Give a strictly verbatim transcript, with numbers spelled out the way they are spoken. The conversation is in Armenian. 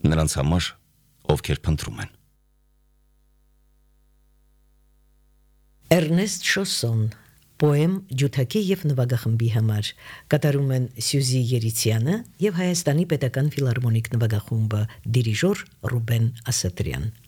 նրանց համար, ովքեր փնտրում են։ Էրնեստ Շոսոն, պոեմ ջութակի և նվագախմբի համար, կատարում են Սյուզի Երիցյանը և Հայաստանի պետական ֆիլհարմոնիկ նվագախումբը, դիրիժոր Ռուբեն Ասատրյան։